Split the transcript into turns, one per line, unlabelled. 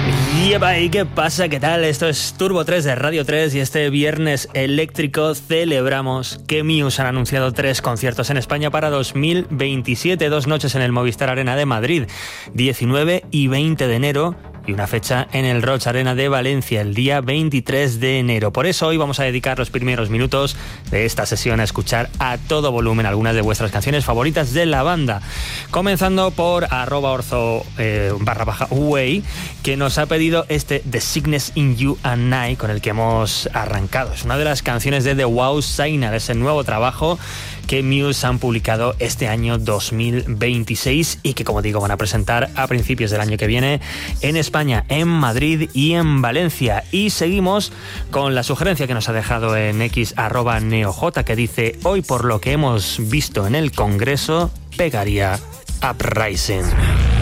¿Y qué pasa? ¿Qué tal? Esto es Turbo 3 de Radio 3 y este viernes eléctrico celebramos que Muse han anunciado 3 conciertos en España para 2027, 2 noches en el Movistar Arena de Madrid, 19 y 20 de enero, y una fecha en el Roig Arena de Valencia el día 23 de enero. Por eso hoy vamos a dedicar los primeros minutos de esta sesión a escuchar a todo volumen algunas de vuestras canciones favoritas de la banda. Comenzando por @orzo_way, que nos ha pedido este The Sickness in You and I, con el que hemos arrancado. Es una de las canciones de The Wow Signal, ese nuevo trabajo que Muse han publicado este año 2026 y que, como digo, van a presentar a principios del año que viene en España, en Madrid y en Valencia. Y seguimos con la sugerencia que nos ha dejado en X @neoj, que dice: hoy, por lo que hemos visto en el Congreso, pegaría Uprising.